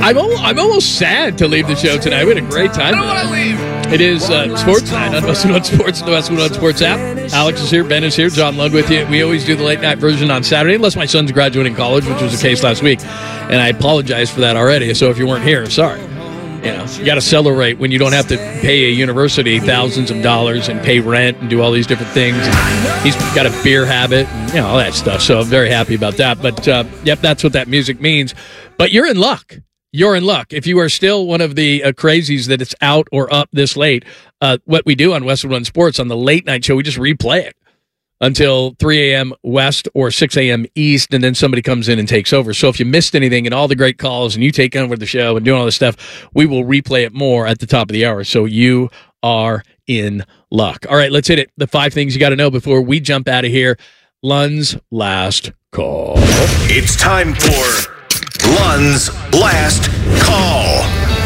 I'm almost sad to leave the show tonight. We had a great time. I don't want to leave. It is Sports Night on Westwood One Sports and the Westwood One Sports app. Alex is here, Ben is here, John Lund with you. We always do the late night version on Saturday, unless my son's graduating college, which was the case last week. And I apologize for that already. So if you weren't here, sorry. You got to celebrate when you don't have to pay a university thousands of dollars and pay rent and do all these different things. And he's got a beer habit and all that stuff. So I'm very happy about that. But, yep, that's what that music means. But you're in luck. You're in luck. If you are still one of the crazies that it's out or up this late, what we do on Westwood One Sports on the late night show, we just replay it until 3 a.m. West or 6 a.m. East, and then somebody comes in and takes over. So if you missed anything and all the great calls and you take over the show and doing all this stuff, we will replay it more at the top of the hour. So you are in luck. All right, let's hit it. The 5 things you got to know before we jump out of here. Lund's last call. It's time for Lund's last call.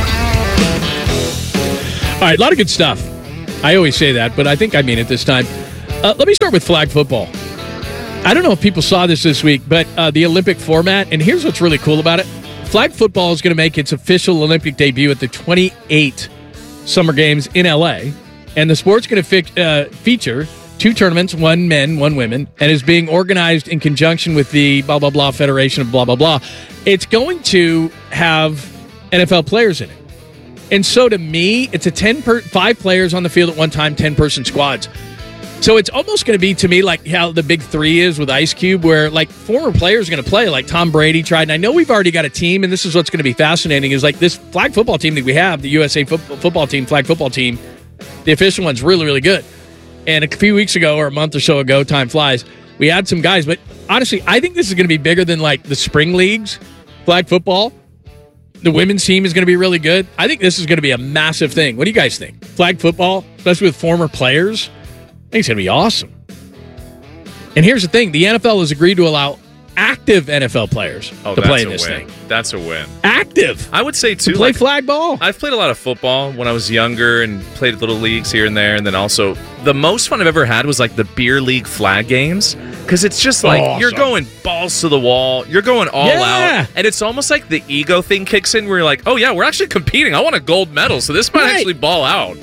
All right, a lot of good stuff. I always say that, but I think I mean it this time. Let me start with flag football. I don't know if people saw this week, but the Olympic format, and here's what's really cool about it. Flag football is going to make its official Olympic debut at the 28 Summer Games in L.A., and the sport's going to feature 2 tournaments, 1 men, 1 women, and is being organized in conjunction with the blah, blah, blah Federation of blah, blah, blah. It's going to have NFL players in it. And so to me, it's a 5 players on the field at one time, 10-person squads. So it's almost going to be, to me, like how the Big 3 is with Ice Cube, where like former players are going to play, like Tom Brady tried. And I know we've already got a team, and this is what's going to be fascinating, is like this flag football team that we have, the USA football team, flag football team, the official one's really, really good. And a few weeks ago or a month or so ago, time flies, we had some guys. But honestly, I think this is going to be bigger than like the spring leagues, flag football. The women's team is going to be really good. I think this is going to be a massive thing. What do you guys think? Flag football, especially with former players? I think it's going to be awesome. And here's the thing. The NFL has agreed to allow active NFL players to play in this thing. That's a win. Active. I would say, too. To play flag ball. I've played a lot of football when I was younger and played little leagues here and there. And then also, the most fun I've ever had was like the beer league flag games. Because it's just like, You're going balls to the wall. You're going all out. And it's almost like the ego thing kicks in where you're like, oh, yeah, we're actually competing. I want a gold medal. So this might actually ball out.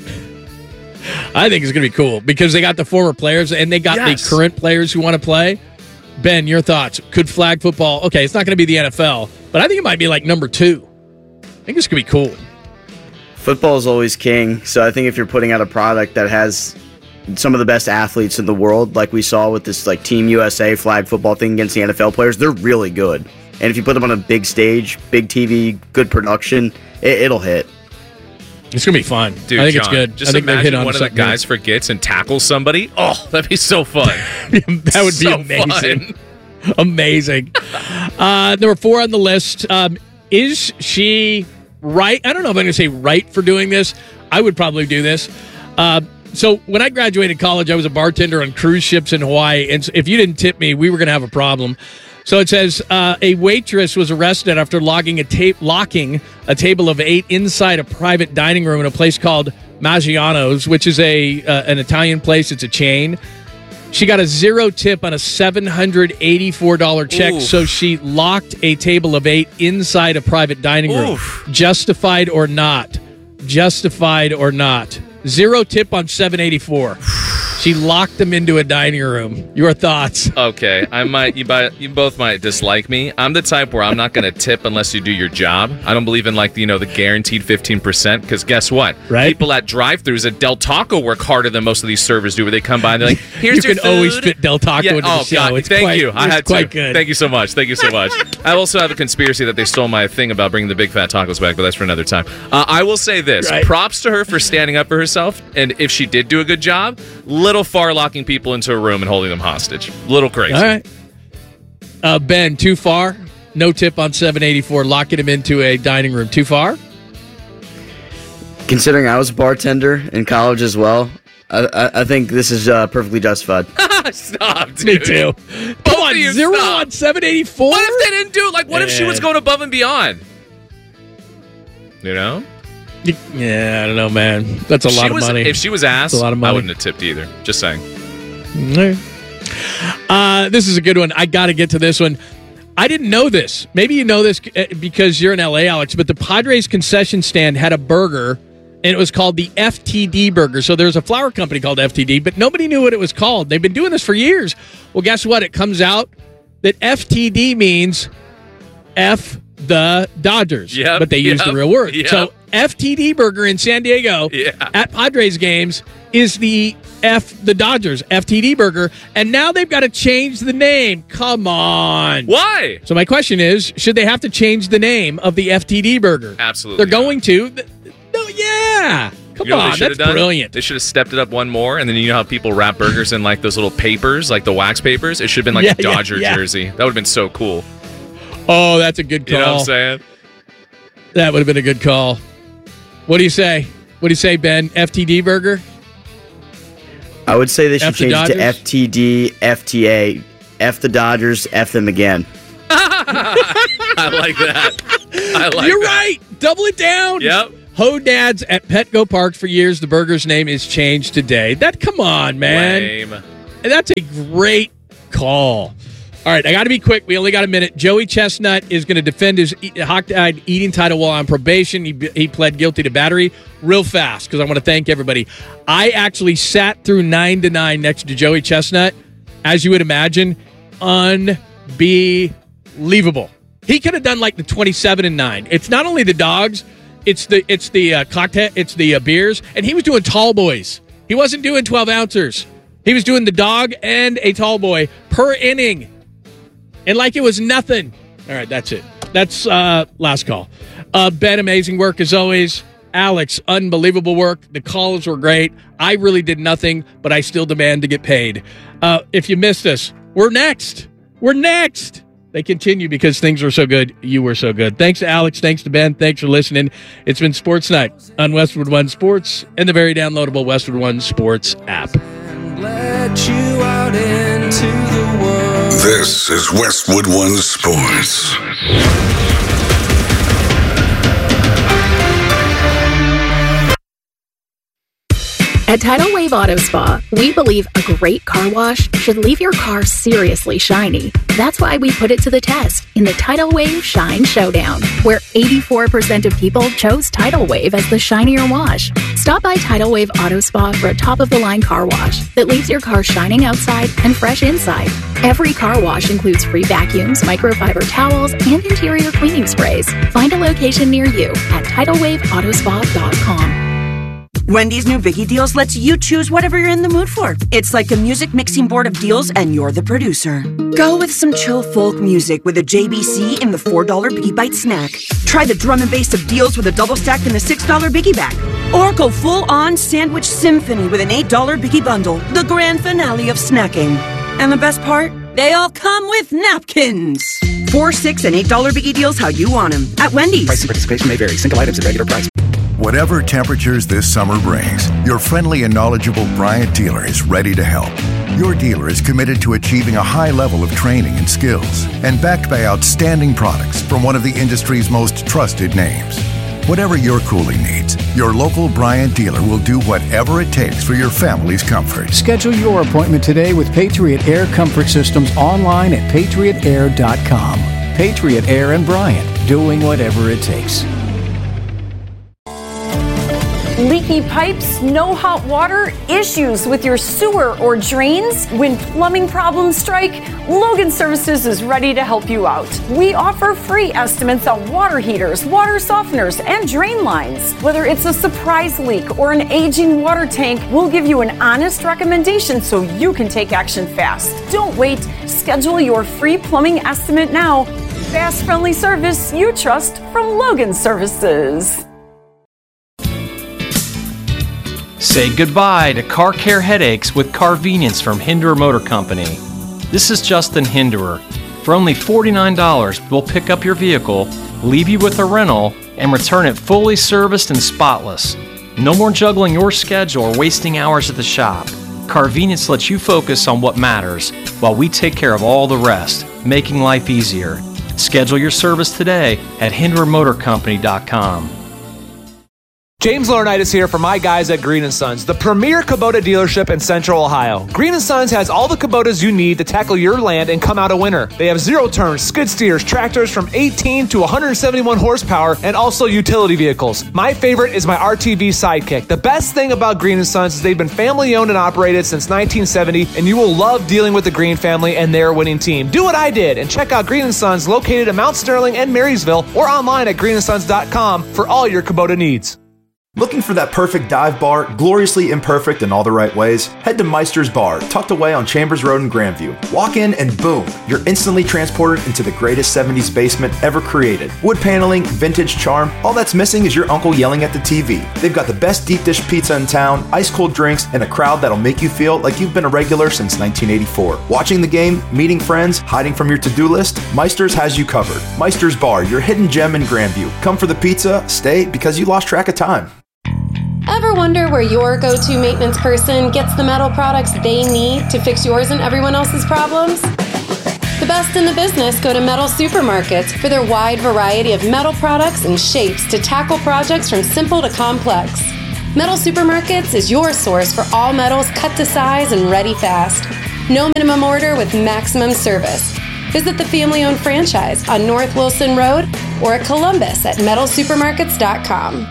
I think it's going to be cool because they got the former players and they got the current players who want to play. Ben, your thoughts? Could flag football... Okay, it's not going to be the NFL, but I think it might be like number 2. I think it's going to be cool. Football is always king, so I think if you're putting out a product that has some of the best athletes in the world, like we saw with this like Team USA flag football thing against the NFL players, they're really good. And if you put them on a big stage, big TV, good production, it'll hit. It's going to be fun. Dude, I think John, it's good. Just I think imagine one of the guys forgets and tackles somebody. Oh, that'd be so fun. That would be amazing. Amazing. Number 4 on the list. Is she right? I don't know if I'm going to say right for doing this. I would probably do this. So when I graduated college, I was a bartender on cruise ships in Hawaii. And if you didn't tip me, we were going to have a problem. So it says a waitress was arrested after locking a table of 8 inside a private dining room in a place called Maggiano's, which is an Italian place. It's a chain. She got a 0 tip on a $784 check, so she locked a table of 8 inside a private dining room. Justified or not? Justified or not? 0 tip on $784. She locked them into a dining room. Your thoughts? Okay, you both might dislike me. I'm the type where I'm not going to tip unless you do your job. I don't believe in the guaranteed 15%, because guess what? Right? People at drive-thrus at Del Taco work harder than most of these servers do, where they come by and they're like, here's your food. You can always fit Del Taco into the show. God, thank you. I had quite to. Good. Thank you so much. Thank you so much. I also have a conspiracy that they stole my thing about bringing the big fat tacos back, but that's for another time. I will say this. Right. Props to her for standing up for herself, and if she did do a good job, little far locking people into a room and holding them hostage. Little crazy. All right. Ben, too far? No tip on $784, locking him into a dining room. Too far? Considering I was a bartender in college as well, I think this is perfectly justified. Stop, dude. Me too. Come on, 0 on $784? What if they didn't do it? Like, what if she was going above and beyond? You know? Yeah, I don't know, man. That's a lot of money. If she was asked, I wouldn't have tipped either. Just saying. This is a good one. I got to get to this one. I didn't know this. Maybe you know this because you're in LA, Alex, but the Padres concession stand had a burger, and it was called the FTD burger. So there's a flour company called FTD, but nobody knew what it was called. They've been doing this for years. Well, guess what? It comes out that FTD means F the Dodgers, but they use the real word. Yep. So FTD burger in San Diego at Padres games is the the Dodgers FTD burger, and now they've got to change the name. Come on. Why? So my question is, should they have to change the name of the FTD burger? Absolutely. They're going to. No, yeah. Come on, that's brilliant. They should have stepped it up one more, and then you know how people wrap burgers in like those little papers, like the wax papers? It should have been like a Dodger jersey. That would have been so cool. Oh, that's a good call. You know what I'm saying? That would have been a good call. What do you say? What do you say, Ben? FTD burger? I would say they should change it to FTD, FTA, F the Dodgers, F them again. I like that. You're right. Double it down. Yep. Ho Dads at Petco Park for years. The burger's name is changed today. Come on, man. Lame. That's a great call. All right, I got to be quick. We only got a minute. Joey Chestnut is going to defend his Hawkeye eating title while on probation. He pled guilty to battery real fast because I want to thank everybody. I actually sat through 9 to 9 next to Joey Chestnut. As you would imagine, unbelievable. He could have done like the 27 and 9. It's not only the dogs, it's the cocktail, it's the beers, and he was doing tall boys. He wasn't doing 12 ouncers. He was doing the dog and a tall boy per inning. And like it was nothing. All right, that's it. That's last call. Ben, amazing work as always. Alex, unbelievable work. The calls were great. I really did nothing, but I still demand to get paid. If you missed us, we're next. We're next. They continue because things were so good. You were so good. Thanks to Alex. Thanks to Ben. Thanks for listening. It's been Sports Night on Westwood One Sports and the very downloadable Westwood One Sports app. Let you out into the world. This is Westwood One Sports. At Tidal Wave Auto Spa, we believe a great car wash should leave your car seriously shiny. That's why we put it to the test in the Tidal Wave Shine Showdown, where 84% of people chose Tidal Wave as the shinier wash. Stop by Tidal Wave Auto Spa for a top-of-the-line car wash that leaves your car shining outside and fresh inside. Every car wash includes free vacuums, microfiber towels, and interior cleaning sprays. Find a location near you at TidalWaveAutospa.com. Wendy's new Biggie Deals lets you choose whatever you're in the mood for. It's like a music mixing board of deals, and you're the producer. Go with some chill folk music with a JBC in the $4 Biggie Bite snack. Try the drum and bass of deals with a double stack in the $6 Biggie Bag. Or go full-on sandwich symphony with an $8 Biggie Bundle, the grand finale of snacking. And the best part? They all come with napkins. $4, $6, and $8 Biggie Deals how you want them. At Wendy's. Price and participation may vary. Single items at regular price. Whatever temperatures this summer brings, your friendly and knowledgeable Bryant dealer is ready to help. Your dealer is committed to achieving a high level of training and skills and backed by outstanding products from one of the industry's most trusted names. Whatever your cooling needs, your local Bryant dealer will do whatever it takes for your family's comfort. Schedule your appointment today with Patriot Air Comfort Systems online at patriotair.com. Patriot Air and Bryant, doing whatever it takes. Leaky pipes, no hot water, issues with your sewer or drains? When plumbing problems strike, Logan Services is ready to help you out. We offer free estimates on water heaters, water softeners, and drain lines. Whether it's a surprise leak or an aging water tank, we'll give you an honest recommendation so you can take action fast. Don't wait. Schedule your free plumbing estimate now. Fast, friendly service you trust from Logan Services. Say goodbye to car care headaches with Carvenience from Hinderer Motor Company. This is Justin Hinderer. For only $49, we'll pick up your vehicle, leave you with a rental, and return it fully serviced and spotless. No more juggling your schedule or wasting hours at the shop. Carvenience lets you focus on what matters while we take care of all the rest, making life easier. Schedule your service today at HindererMotorCompany.com. James Laurinaitis here for my guys at Green & Sons, the premier Kubota dealership in Central Ohio. Green & Sons has all the Kubotas you need to tackle your land and come out a winner. They have zero-turn skid steers, tractors from 18 to 171 horsepower, and also utility vehicles. My favorite is my RTV Sidekick. The best thing about Green & Sons is they've been family-owned and operated since 1970, and you will love dealing with the Green family and their winning team. Do what I did and check out Green & Sons located in Mount Sterling and Marysville or online at greenandsons.com for all your Kubota needs. Looking for that perfect dive bar, gloriously imperfect in all the right ways? Head to Meister's Bar, tucked away on Chambers Road in Grandview. Walk in and boom, you're instantly transported into the greatest 70s basement ever created. Wood paneling, vintage charm, all that's missing is your uncle yelling at the TV. They've got the best deep dish pizza in town, ice cold drinks, and a crowd that'll make you feel like you've been a regular since 1984. Watching the game, meeting friends, hiding from your to-do list, Meister's has you covered. Meister's Bar, your hidden gem in Grandview. Come for the pizza, stay because you lost track of time. Ever wonder where your go-to maintenance person gets the metal products they need to fix yours and everyone else's problems? The best in the business go to Metal Supermarkets for their wide variety of metal products and shapes to tackle projects from simple to complex. Metal Supermarkets is your source for all metals cut to size and ready fast. No minimum order with maximum service. Visit the family-owned franchise on North Wilson Road or at Columbus at metalsupermarkets.com.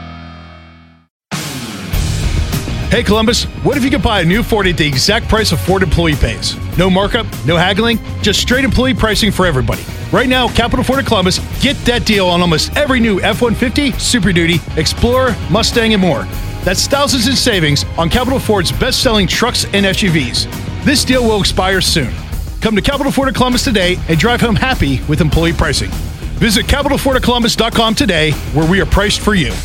Hey Columbus, what if you could buy a new Ford at the exact price a Ford employee pays? No markup, no haggling, just straight employee pricing for everybody. Right now, Capital Ford of Columbus, get that deal on almost every new F-150, Super Duty, Explorer, Mustang, and more. That's thousands in savings on Capital Ford's best-selling trucks and SUVs. This deal will expire soon. Come to Capital Ford of Columbus today and drive home happy with employee pricing. Visit CapitalFordofColumbus.com today, where we are priced for you.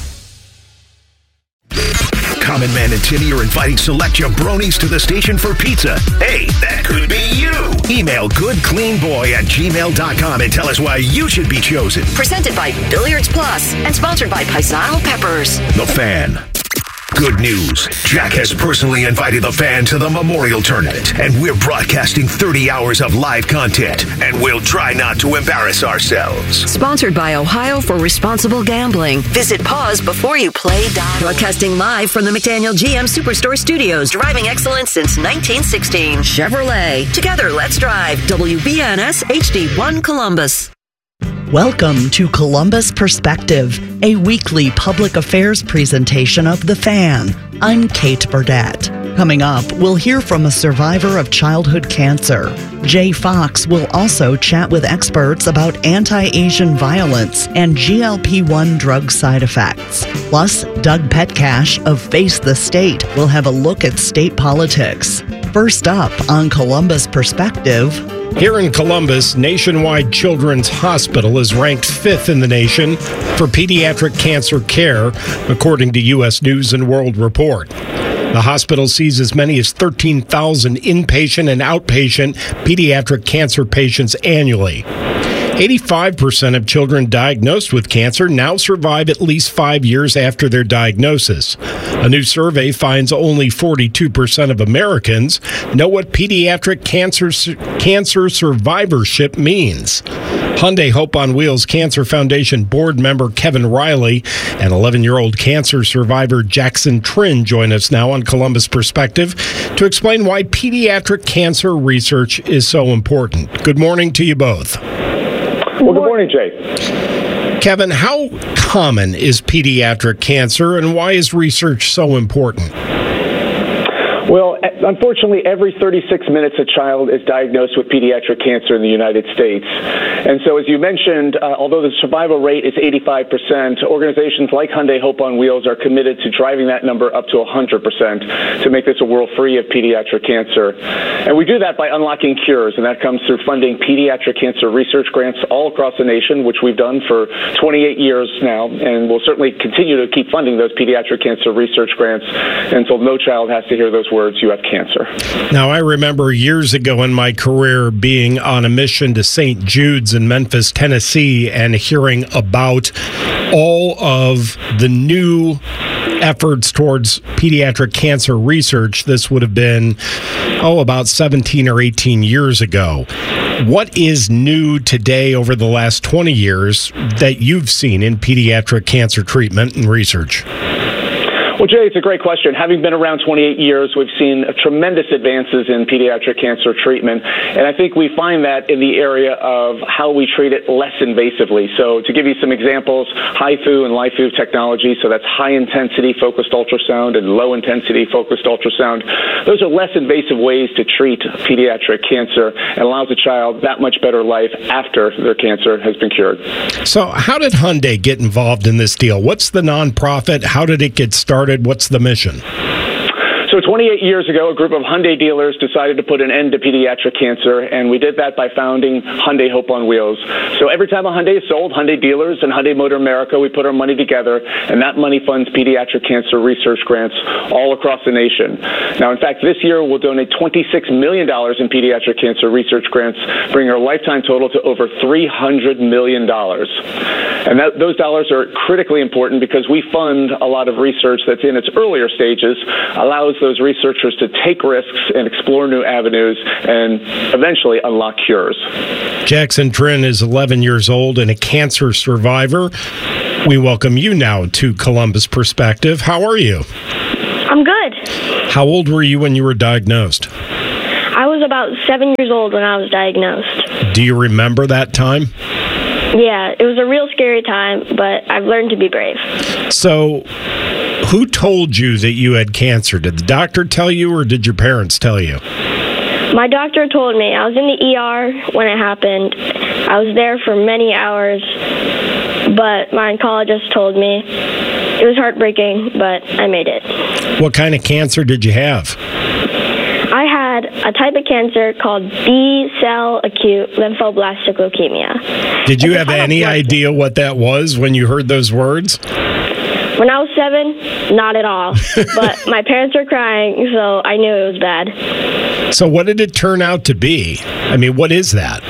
Common Man and Timmy are inviting select jabronis to the station for pizza. Hey, that could be you. Email goodcleanboy@gmail.com and tell us why you should be chosen. Presented by Billiards Plus and sponsored by Paisano Peppers. The Fan. Good news. Jack has personally invited the Fan to the Memorial Tournament, and we're broadcasting 30 hours of live content, and we'll try not to embarrass ourselves. Sponsored by Ohio for Responsible Gambling. Visit pausebeforeyouplay. Broadcasting live from the McDaniel GM Superstore Studios. Driving excellence since 1916. Chevrolet. Together, let's drive. WBNS HD1 Columbus. Welcome to Columbus Perspective, a weekly public affairs presentation of The Fan. I'm Kate Burdett. Coming up, we'll hear from a survivor of childhood cancer. Jay Fox will also chat with experts about anti-Asian violence and GLP-1 drug side effects. Plus, Doug Petcash of Face the State will have a look at state politics. First up on Columbus Perspective. Here in Columbus, Nationwide Children's Hospital is ranked 5th in the nation for pediatric cancer care, according to U.S. News and World Report. The hospital sees as many as 13,000 inpatient and outpatient pediatric cancer patients annually. 85% of children diagnosed with cancer now survive at least 5 years after their diagnosis. A new survey finds only 42% of Americans know what pediatric cancer survivorship means. Hyundai Hope on Wheels Cancer Foundation board member Kevin Riley and 11-year-old cancer survivor Jackson Trin join us now on Columbus Perspective to explain why pediatric cancer research is so important. Good morning to you both. Well, good morning, Jay. Kevin, how common is pediatric cancer and why is research so important? Well, unfortunately, every 36 minutes a child is diagnosed with pediatric cancer in the United States. And so, as you mentioned, although the survival rate is 85%, organizations like Hyundai Hope on Wheels are committed to driving that number up to 100% to make this a world free of pediatric cancer. And we do that by unlocking cures, and that comes through funding pediatric cancer research grants all across the nation, which we've done for 28 years now, and we'll certainly continue to keep funding those pediatric cancer research grants until no child has to hear those words, "You have cancer." Now, I remember years ago in my career being on a mission to St. Jude's in Memphis, Tennessee, and hearing about all of the new efforts towards pediatric cancer research. This would have been, about 17 or 18 years ago. What is new today over the last 20 years that you've seen in pediatric cancer treatment and research? Well, Jay, it's a great question. Having been around 28 years, we've seen tremendous advances in pediatric cancer treatment, and I think we find that in the area of how we treat it less invasively. So to give you some examples, HIFU and LIFU technology, so that's high-intensity focused ultrasound and low-intensity focused ultrasound, those are less invasive ways to treat pediatric cancer and allows a child that much better life after their cancer has been cured. So how did Hyundai get involved in this deal? What's the nonprofit? How did it get started? What's the mission? So 28 years ago, a group of Hyundai dealers decided to put an end to pediatric cancer, and we did that by founding Hyundai Hope on Wheels. So every time a Hyundai is sold, Hyundai dealers and Hyundai Motor America, we put our money together, and that money funds pediatric cancer research grants all across the nation. Now, in fact, this year we'll donate $26 million in pediatric cancer research grants, bringing our lifetime total to over $300 million. And those dollars are critically important because we fund a lot of research that's in its earlier stages, allows those researchers to take risks and explore new avenues and eventually unlock cures. Jackson Trin is 11 years old and a cancer survivor. We welcome you now to Columbus Perspective. How are you? I'm good. How old were you when you were diagnosed? I was about 7 years old when I was diagnosed. Do you remember that time? Yeah, it was a real scary time, but I've learned to be brave. So, who told you that you had cancer? Did the doctor tell you or did your parents tell you? My doctor told me. I was in the ER when it happened. I was there for many hours, but my oncologist told me. It was heartbreaking, but I made it. What kind of cancer did you have? I had a type of cancer called B-cell acute lymphoblastic leukemia. Did you have any idea what that was when you heard those words? When I was 7, not at all. But my parents were crying, so I knew it was bad. So what did it turn out to be? I mean, what is that?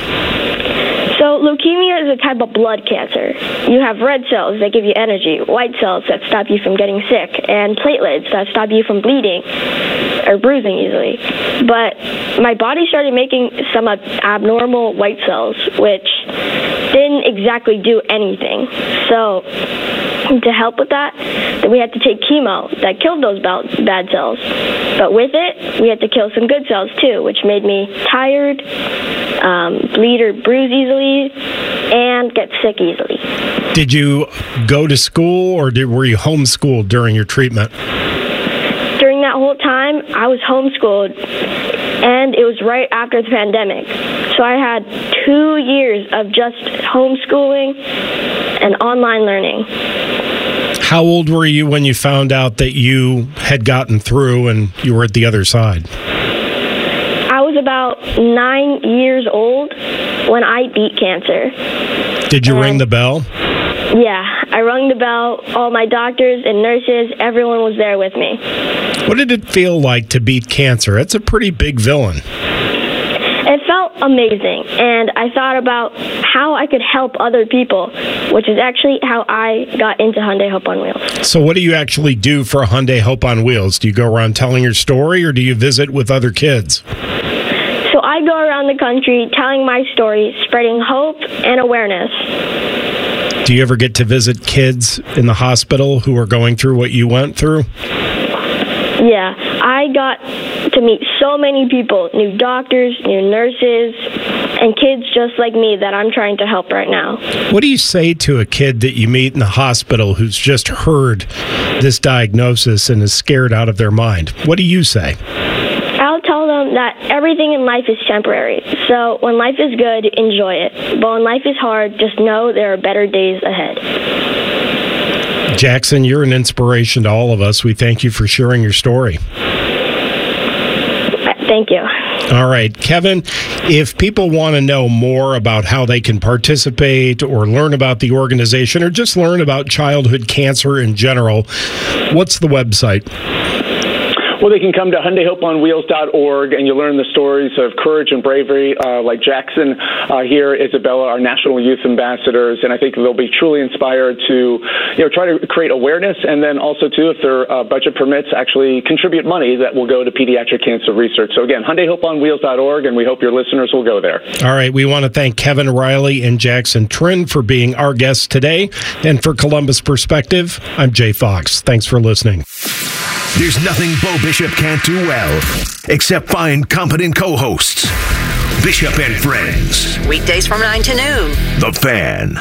So leukemia is a type of blood cancer. You have red cells that give you energy, white cells that stop you from getting sick, and platelets that stop you from bleeding or bruising easily. But my body started making some abnormal white cells, which didn't exactly do anything. So to help with that, we had to take chemo that killed those bad cells. But with it, we had to kill some good cells too, which made me tired, bleed or bruise easily, and get sick easily. Did you go to school or were you homeschooled during your treatment? During that whole time, I was homeschooled, and it was right after the pandemic. So I had 2 years of just homeschooling and online learning. How old were you when you found out that you had gotten through and you were at the other side? I was about 9 years old when I beat cancer. Did you ring the bell? Yeah, I rung the bell. All my doctors and nurses, everyone was there with me. What did it feel like to beat cancer? It's a pretty big villain. It felt amazing, and I thought about how I could help other people, which is actually how I got into Hyundai Hope on Wheels. So what do you actually do for Hyundai Hope on Wheels? Do you go around telling your story, or do you visit with other kids? So I go around the country telling my story, spreading hope and awareness. Do you ever get to visit kids in the hospital who are going through what you went through? Yeah, I got to meet so many people, new doctors, new nurses, and kids just like me that I'm trying to help right now. What do you say to a kid that you meet in the hospital who's just heard this diagnosis and is scared out of their mind? What do you say? I'll tell them that everything in life is temporary. So when life is good, enjoy it. But when life is hard, just know there are better days ahead. Jackson, you're an inspiration to all of us. We thank you for sharing your story. Thank you. All right, Kevin, if people want to know more about how they can participate or learn about the organization or just learn about childhood cancer in general, what's the website? Well, they can come to HyundaiHopeOnWheels.org, and you'll learn the stories of courage and bravery, like Jackson here, Isabella, our National Youth Ambassadors, and I think they'll be truly inspired to, try to create awareness, and then also, too, if their budget permits, actually contribute money that will go to pediatric cancer research. So, again, HyundaiHopeOnWheels.org, and we hope your listeners will go there. All right, we want to thank Kevin Riley and Jackson Trin for being our guests today, and for Columbus Perspective, I'm Jay Fox. Thanks for listening. There's nothing Bo Bishop can't do well, except find competent co-hosts. Bishop and Friends. Weekdays from 9 to noon. The Fan.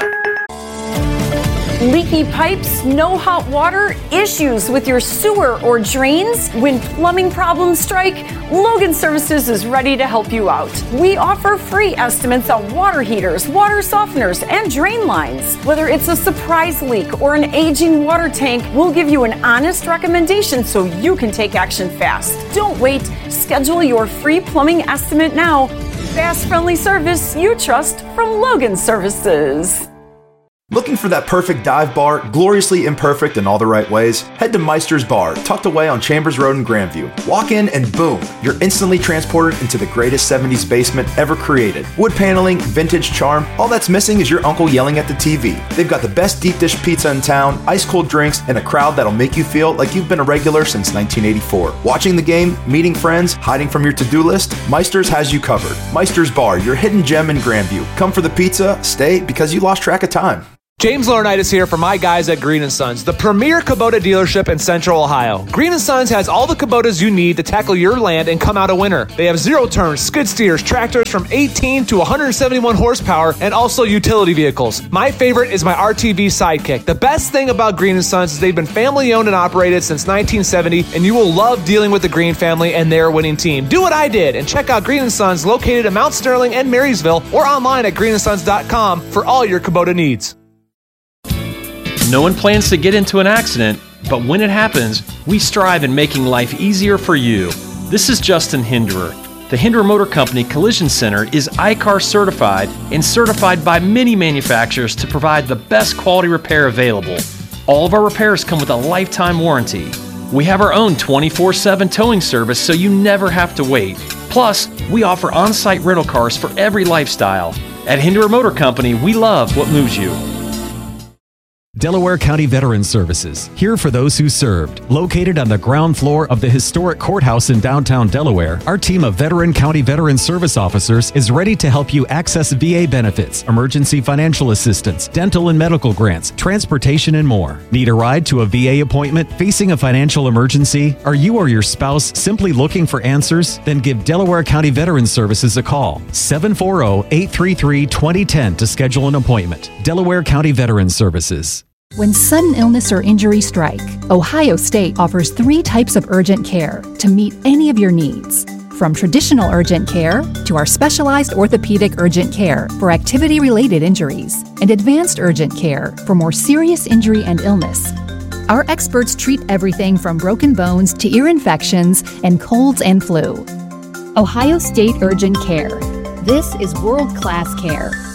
Leaky pipes, no hot water, issues with your sewer or drains? When plumbing problems strike, Logan Services is ready to help you out. We offer free estimates on water heaters, water softeners, and drain lines. Whether it's a surprise leak or an aging water tank, we'll give you an honest recommendation so you can take action fast. Don't wait. Schedule your free plumbing estimate now. Fast, friendly service you trust from Logan Services. Looking for that perfect dive bar, gloriously imperfect in all the right ways? Head to Meister's Bar, tucked away on Chambers Road in Grandview. Walk in and boom, you're instantly transported into the greatest 70s basement ever created. Wood paneling, vintage charm, all that's missing is your uncle yelling at the TV. They've got the best deep dish pizza in town, ice cold drinks, and a crowd that'll make you feel like you've been a regular since 1984. Watching the game, meeting friends, hiding from your to-do list, Meister's has you covered. Meister's Bar, your hidden gem in Grandview. Come for the pizza, stay because you lost track of time. James Laurinaitis here for my guys at Green & Sons, the premier Kubota dealership in Central Ohio. Green & Sons has all the Kubotas you need to tackle your land and come out a winner. They have zero-turn skid steers, tractors from 18 to 171 horsepower, and also utility vehicles. My favorite is my RTV Sidekick. The best thing about Green & Sons is they've been family-owned and operated since 1970, and you will love dealing with the Green family and their winning team. Do what I did and check out Green & Sons located in Mount Sterling and Marysville or online at greenandsons.com for all your Kubota needs. No one plans to get into an accident, but when it happens, we strive in making life easier for you. This is Justin Hinderer. The Hinderer Motor Company Collision Center is ICAR certified and certified by many manufacturers to provide the best quality repair available. All of our repairs come with a lifetime warranty. We have our own 24/7 towing service so you never have to wait. Plus, we offer on-site rental cars for every lifestyle. At Hinderer Motor Company, we love what moves you. Delaware County Veterans Services, here for those who served. Located on the ground floor of the historic courthouse in downtown Delaware, our team of veteran county veteran service officers is ready to help you access VA benefits, emergency financial assistance, dental and medical grants, transportation, and more. Need a ride to a VA appointment? Facing a financial emergency? Are you or your spouse simply looking for answers? Then give Delaware County Veterans Services a call. 740-833-2010 to schedule an appointment. Delaware County Veterans Services. When sudden illness or injury strike, Ohio State offers 3 types of urgent care to meet any of your needs. From traditional urgent care to our specialized orthopedic urgent care for activity-related injuries and advanced urgent care for more serious injury and illness. Our experts treat everything from broken bones to ear infections and colds and flu. Ohio State Urgent Care. This is world-class care.